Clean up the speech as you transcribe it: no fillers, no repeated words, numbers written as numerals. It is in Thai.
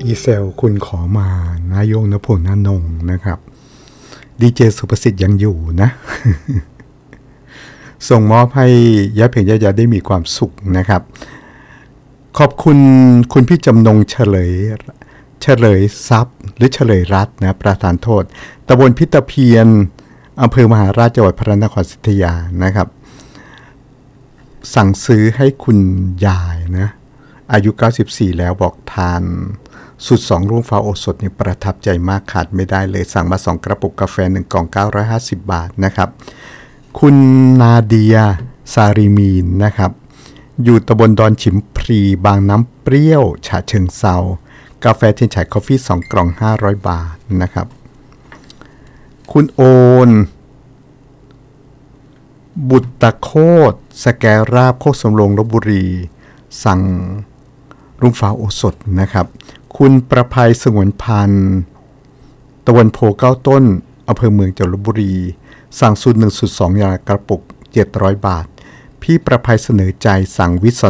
อีเซลคุณขอมานายงนพลนนงนะครับดีเจสุประสิทธิ์ยังอยู่นะ ส่งมอบให้ยะเพียงยะได้มีความสุขนะครับขอบคุณคุณพี่จำนงเฉลยทรัพย์หรือเฉลยรัตน์นะประธานโทษตำบลพิตาเพียรอำเภอมหาราชจังหวัดพระนครศรีอยุธยานะครับสั่งซื้อให้คุณยายนะอายุ94แล้วบอกทานสุด2รุ่งฟ้าโอสถนี่ประทับใจมากขาดไม่ได้เลยสั่งมา2กระปุกกาแฟ1กล่อง950 บาทนะครับคุณนาเดียซาริมีนนะครับอยู่ตำบลดอนฉิมพรีบางน้ำเปรี้ยวฉะเชิงเซากาแฟเทียนฉายคอฟฟี่2กล่อง500 บาทนะครับคุณโอนบุตรโคตสแกราบโคกสำโรงลพบุรีสั่งรุ่งฟ้าโอสถนะครับคุณประภัยสงวนพันธ์ตะวันโพ9ต้นอำเภอเมืองจังหวัดลพบุรีสั่งสูตร1 สูตร 2อย่างกระปุก700 บาทพี่ประภัยเสนอใจสั่งวิส